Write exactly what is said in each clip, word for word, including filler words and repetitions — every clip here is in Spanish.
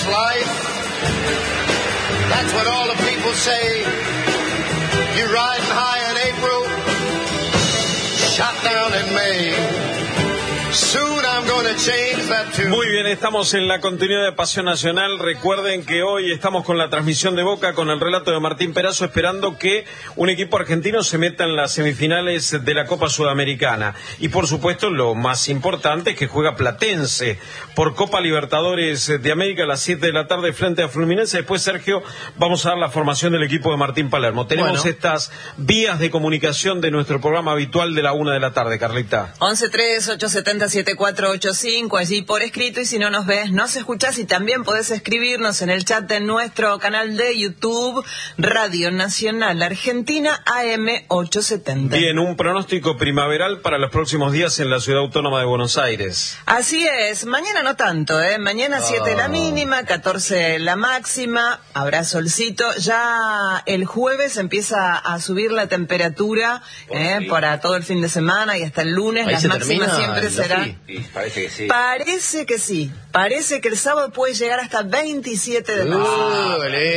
life. That's what all the people say. You're riding high in April, shot down in May. Soon I'm gonna change that tune. Muy bien, estamos en la continuidad de Pasión Nacional. Recuerden que hoy estamos con la transmisión de Boca, con el relato de Martín Perazo, esperando que un equipo argentino se meta en las semifinales de la Copa Sudamericana. Y por supuesto, lo más importante es que juega Platense por Copa Libertadores de América a las siete de la tarde frente a Fluminense. Después, Sergio, vamos a dar la formación del equipo de Martín Palermo. Tenemos bueno. estas vías de comunicación de nuestro programa habitual de la una de la tarde, Carlita. once tres ocho siete siete cuatro ocho cinco, allí por escrito, y si no nos ves, nos escuchás, y también podés escribirnos en el chat de nuestro canal de YouTube, Radio Nacional Argentina A M ochocientos setenta. Bien, un pronóstico primaveral para los próximos días en la Ciudad Autónoma de Buenos Aires. Así es, mañana no tanto, ¿eh? Mañana siete oh. la mínima, catorce la máxima, habrá solcito, ya el jueves empieza a subir la temperatura, ¿eh? Para todo el fin de semana y hasta el lunes. Ahí las máximas siempre serán. Sí, parece que sí. Parece que sí. Parece que el sábado puede llegar hasta veintisiete de marzo. Uh,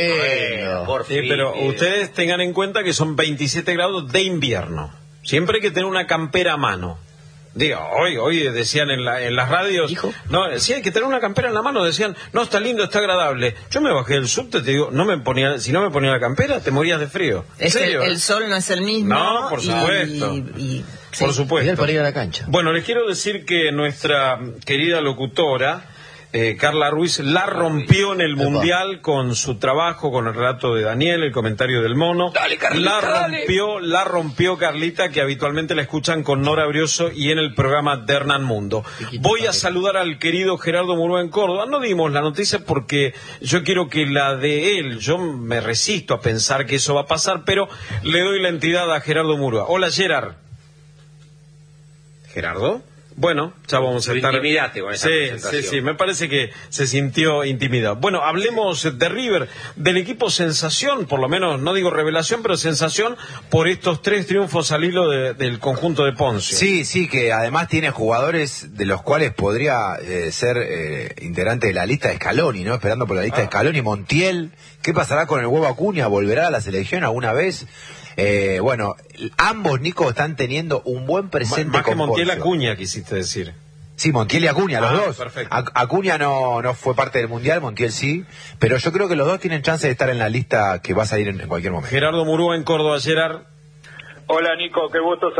bueno, por fin, sí, pero bien. Ustedes tengan en cuenta que son veintisiete grados de invierno. Siempre hay que tener una campera a mano. Digo, hoy, hoy decían en, la, en las radios, ¿Dijo? no, sí hay que tener una campera en la mano, decían, no, está lindo, está agradable. Yo me bajé del subte, te digo, no me ponía, si no me ponía la campera, te morías de frío. Es que el, el sol no es el mismo. No, por supuesto. Y, y, por sí. supuesto. Para ir a la cancha. Bueno, les quiero decir que nuestra querida locutora, Eh, Carla Ruiz, la rompió en el Mundial con su trabajo, con el relato de Daniel, el comentario del mono. Dale, Carlita, la rompió, dale. la rompió Carlita, que habitualmente la escuchan con Nora Brioso y en el programa de Hernán Mundo. Voy a saludar al querido Gerardo Murúa en Córdoba. No dimos la noticia porque yo quiero que la de él, yo me resisto a pensar que eso va a pasar, pero le doy la entidad a Gerardo Murúa. Hola, Gerard. ¿Gerardo? Bueno, ya vamos a estar... Intimidate con esa sí, presentación. sí, sí, me parece que se sintió intimidado. Bueno, hablemos de River, del equipo sensación, por lo menos, no digo revelación, pero sensación por estos tres triunfos al hilo de, del conjunto de Ponce. Sí, sí, que además tiene jugadores de los cuales podría eh, ser eh, integrante de la lista de Scaloni, ¿no? Esperando por la lista ah. de Scaloni. Montiel, ¿qué pasará con el huevo Acuña? ¿Volverá a la selección alguna vez? Eh, bueno, ambos, Nico, están teniendo un buen presente. Más que con Montiel Poncio. Acuña, quisiste decir. Sí, Montiel y Acuña, los ah, dos. Perfecto. Acuña no, no fue parte del Mundial, Montiel sí, pero yo creo que los dos tienen chance de estar en la lista que va a salir en, en cualquier momento. Gerardo Murúa en Córdoba, Gerard. Hola, Nico, qué gusto